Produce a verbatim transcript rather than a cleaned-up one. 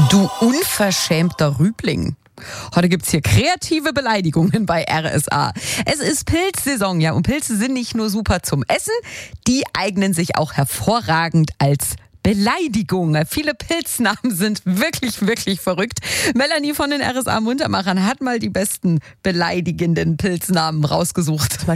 Du unverschämter Rübling. Heute gibt's hier kreative Beleidigungen bei R S A. Es ist Pilzsaison, ja, und Pilze sind nicht nur super zum Essen, die eignen sich auch hervorragend als Beleidigung. Viele Pilznamen sind wirklich, wirklich verrückt. Melanie von den R S A Muntermachern hat mal die besten beleidigenden Pilznamen rausgesucht.